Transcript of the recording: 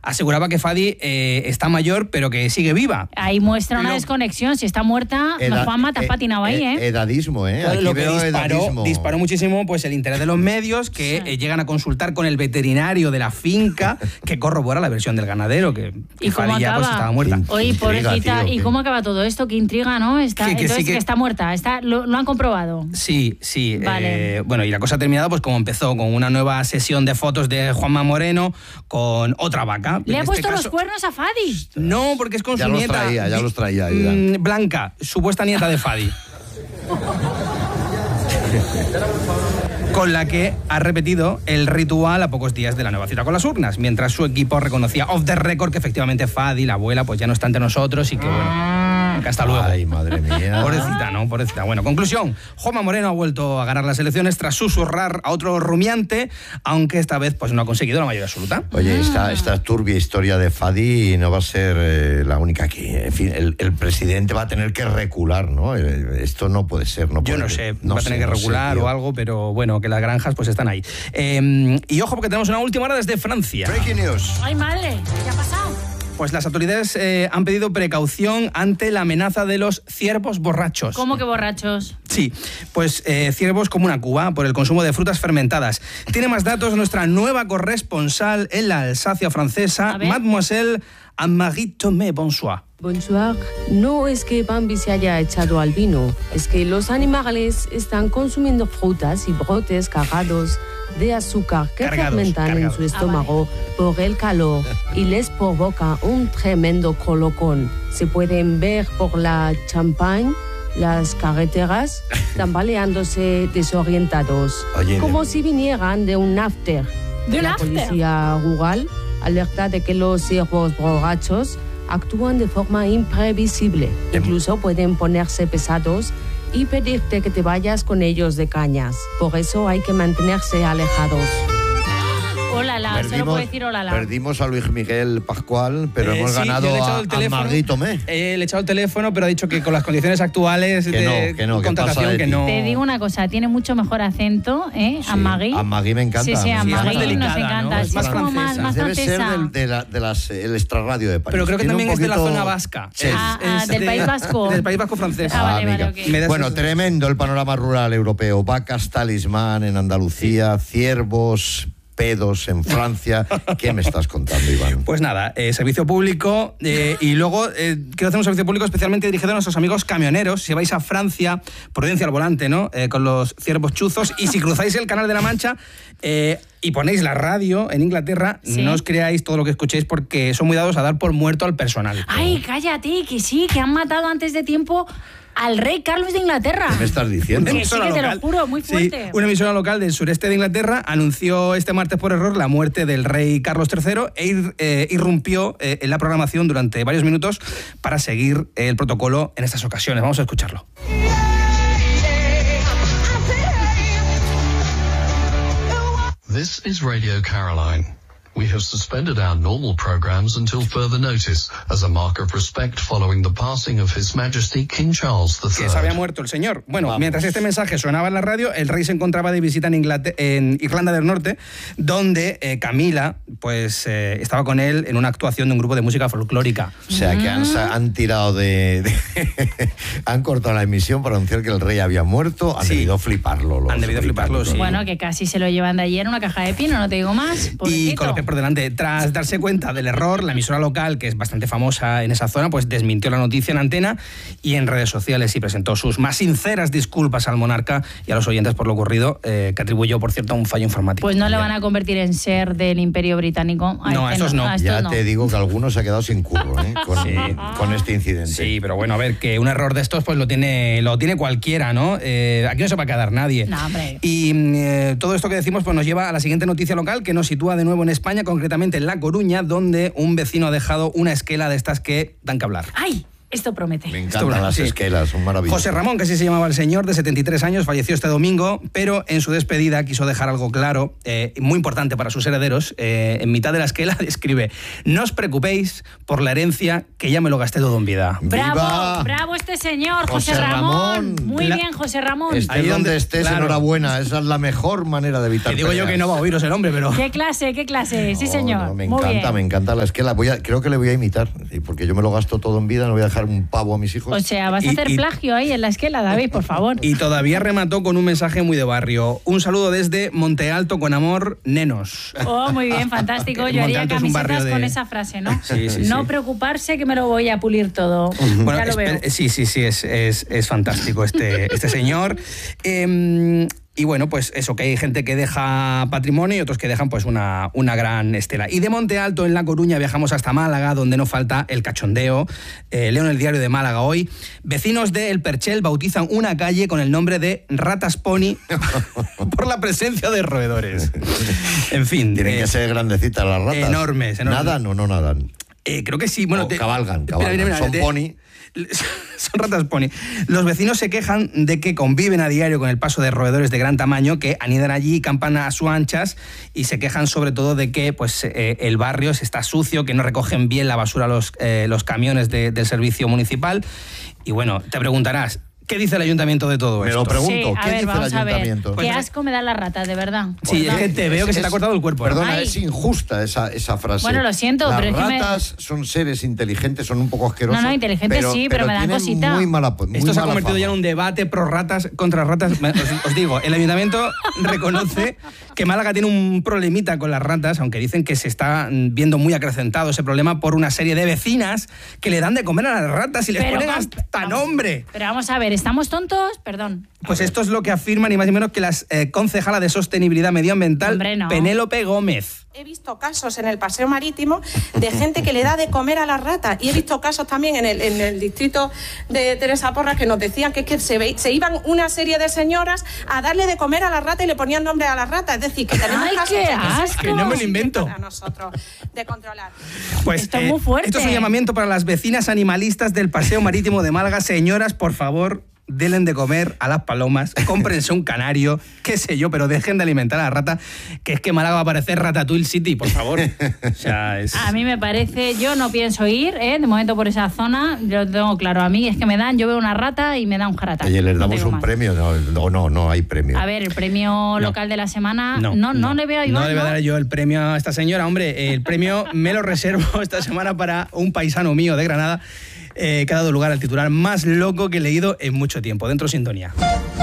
aseguraba que Fadi está mayor, pero que sigue viva. Ahí muestra una desconexión. Si está muerta, Juanma, te has patinado ahí, ¿eh? Edadismo, ¿eh? Aquí lo que veo disparó muchísimo pues el interés de los medios que llegan a consultar con el veterinario de la finca que corrobora la versión del ganadero, que Fadi ya pues estaba muerta. Oye, pobrecita, ¿y cómo acaba todo esto? Qué intriga, ¿no? Entonces que está muerta, ¿lo han comprobado? Sí. Vale. Bueno, y la cosa ha terminado pues como empezó, con una nueva sesión de fotos de Juanma Moreno con otra vaca. ¿Le ha puesto los cuernos a Fadi? No, porque es con su nieta. Ya los traía. Blanca, supuesta nieta de Fadi. Con la que ha repetido el ritual a pocos días de la nueva cita con las urnas, mientras su equipo reconocía off the record que efectivamente Fadi, la abuela, pues ya no está entre nosotros y que bueno, que hasta luego. Ay, madre mía. Pobrecita. Bueno, conclusión. Juanma Moreno ha vuelto a ganar las elecciones tras susurrar a otro rumiante, aunque esta vez pues no ha conseguido la mayoría absoluta. Oye, esta turbia historia de Fadi no va a ser la única aquí. En fin, el presidente va a tener que recular, ¿no? Esto no puede ser. Yo no sé, va a tener que recular o algo, pero bueno, que las granjas pues están ahí. Y ojo, porque tenemos una última hora desde Francia. Breaking news. ¡Ay, madre! ¿Qué ha pasado? Pues las autoridades han pedido precaución ante la amenaza de los ciervos borrachos. ¿Cómo que borrachos? Sí, pues ciervos como una Cuba por el consumo de frutas fermentadas. Tiene más datos nuestra nueva corresponsal en la Alsacia francesa, Mademoiselle Anne-Marie Thomé. Bonsoir. Bonsoir. No es que Bambi se haya echado al vino, es que los animales están consumiendo frutas y brotes cargados de azúcar que fermentan en su estómago por el calor y les provoca un tremendo colocón. Se pueden ver por la champagne las carreteras tambaleándose desorientados, como si vinieran de un after. La policía rural alerta de que los ciervos borrachos actúan de forma imprevisible. Incluso pueden ponerse pesados y pedirte que te vayas con ellos de cañas. Por eso hay que mantenerse alejados. Olala, solo puedo decir olala. Perdimos a Luis Miguel Pascual, pero hemos ganado a Anne-Marie Thomé. Le he echado el teléfono, pero ha dicho que con las condiciones actuales de contratación que no. Te digo una cosa, tiene mucho mejor acento, ¿eh? Sí, Anne-Marie. Anne-Marie me encanta. Sí, Anne-Marie nos encanta. ¿no? Es más como francesa. más Debe francesa. ser el extrarradio de París. Pero creo que tiene también es de la zona vasca. Del País Vasco. Del País Vasco francés. Vale, okay. Bueno, tremendo el panorama rural europeo. Vacas talismán en Andalucía, ciervos, pedos en Francia. ¿Qué me estás contando, Iván? Pues nada, servicio público y luego quiero hacer un servicio público especialmente dirigido a nuestros amigos camioneros. Si vais a Francia, prudencia al volante, ¿no? Con los ciervos chuzos, y si cruzáis el Canal de la Mancha y ponéis la radio en Inglaterra, no os creáis todo lo que escuchéis porque son muy dados a dar por muerto al personal. Ay, cállate, que sí, que han matado antes de tiempo al rey Carlos de Inglaterra. ¿Qué me estás diciendo? Que sí, que te lo juro, muy fuerte. Sí, una emisora local del sureste de Inglaterra anunció este martes por error la muerte del rey Carlos III e irrumpió en la programación durante varios minutos para seguir el protocolo en estas ocasiones. Vamos a escucharlo. This is Radio Caroline. We have suspended our normal programs until further notice, as a mark of respect following the passing of His Majesty King Charles III. Que se había muerto el señor. Bueno, mientras este mensaje sonaba en la radio, el rey se encontraba de visita en Irlanda del Norte, donde Camila pues estaba con él en una actuación de un grupo de música folclórica. O sea, que han tirado han cortado la emisión para anunciar que el rey había muerto. Han debido fliparlo. Han debido fliparlo, sí. Bueno, que casi se lo llevan de ayer en una caja de pino, no te digo más. Y con lo que por delante, tras darse cuenta del error, la emisora local, que es bastante famosa en esa zona, pues desmintió la noticia en antena y en redes sociales y presentó sus más sinceras disculpas al monarca y a los oyentes por lo ocurrido, que atribuyó, por cierto, a un fallo informático. Pues no le van a convertir en ser del Imperio Británico. No, a estos no. Ya te digo que algunos se ha quedado sin curro, con este incidente. Sí, pero bueno, a ver, que un error de estos pues lo tiene cualquiera, ¿no? Aquí no se va a quedar nadie. No, hombre. Y todo esto que decimos pues nos lleva a la siguiente noticia local, que nos sitúa de nuevo en España, concretamente en La Coruña, donde un vecino ha dejado una esquela de estas que dan que hablar. ¡Ay! Esto promete. Me encantan las esquelas, son maravillosas. José Ramón, que así se llamaba el señor, de 73 años, falleció este domingo, pero en su despedida quiso dejar algo claro, muy importante para sus herederos. En mitad de la esquela escribe: no os preocupéis por la herencia, que ya me lo gasté todo en vida. ¡Bravo! ¡Bravo este señor, José Ramón! Muy bien, José Ramón. Ahí donde estés, claro. Enhorabuena. Esa es la mejor manera de evitar. Te digo yo que no va a oíros el hombre, pero... ¡Qué clase! Sí, señor. No, me encanta la esquela. Creo que le voy a imitar, porque yo me lo gasto todo en vida, no voy a dejar un pavo a mis hijos. O sea, vas a hacer plagio ahí en la esquela, David, por favor. Y todavía remató con un mensaje muy de barrio. Un saludo desde Monte Alto, con amor, nenos. Oh, muy bien, fantástico. Yo haría camisetas con esa frase, ¿no? Sí, no preocuparse, que me lo voy a pulir todo. Bueno, ya lo veo. Sí, es fantástico este señor. Y bueno, pues eso, que hay gente que deja patrimonio y otros que dejan pues una gran estela. Y de Monte Alto, en La Coruña, viajamos hasta Málaga, donde no falta el cachondeo. Leo en el Diario de Málaga hoy: vecinos de El Perchel bautizan una calle con el nombre de Ratas Pony por la presencia de roedores. En fin. Tienen que ser grandecitas las ratas. Enormes. ¿Nadan o no nadan? Creo que sí. Bueno, cabalgan. Mira, son pony. Son ratas pony. Los vecinos se quejan de que conviven a diario con el paso de roedores de gran tamaño que anidan allí y campan a sus anchas, y se quejan sobre todo de que pues, el barrio está sucio, que no recogen bien la basura los camiones del servicio municipal. Y bueno, te preguntarás, ¿qué dice el ayuntamiento de todo esto? Me lo pregunto. Sí, ¿Qué dice el ayuntamiento? Qué asco me da la rata, de verdad. Sí, es que te veo que se te ha cortado el cuerpo. Perdona, es injusta esa frase. Bueno, lo siento, las pero es que ratas son seres inteligentes, son un poco asquerosos. No, inteligentes sí, pero me dan cosita. Esto se ha convertido ya en un debate pro ratas contra ratas. Os digo, el ayuntamiento reconoce que Málaga tiene un problemita con las ratas, aunque dicen que se está viendo muy acrecentado ese problema por una serie de vecinas que le dan de comer a las ratas y les ponen hasta nombre. Pero vamos a ver, ¿estamos tontos? Perdón. Pues esto es lo que afirma ni más ni menos que la concejala de Sostenibilidad Medioambiental, Penélope Gómez. He visto casos en el Paseo Marítimo de gente que le da de comer a las ratas, y he visto casos también en el distrito de Teresa Porras que nos decían que es que se iban una serie de señoras a darle de comer a la rata y le ponían nombre a la rata. Es decir, que tenemos casos ¡qué asco! Que no me lo invento. Para nosotros de controlar. Pues esto es muy fuerte. Esto es un llamamiento para las vecinas animalistas del Paseo Marítimo de Málaga. Señoras, por favor, denle de comer a las palomas, cómprense un canario, qué sé yo, pero dejen de alimentar a la rata, que es que Málaga va a parecer Ratatouille City, por favor. O sea, A mí me parece, yo no pienso ir, de momento por esa zona, yo lo tengo claro, a mí es que yo veo una rata y me da un jaratán. Oye, les damos un premio, no hay premio. A ver, el premio local de la semana, no le veo a Iván. No le voy a dar yo el premio a esta señora, hombre, el premio me lo reservo esta semana para un paisano mío de Granada, que ha dado lugar al titular más loco que he leído en mucho tiempo. Dentro sintonía.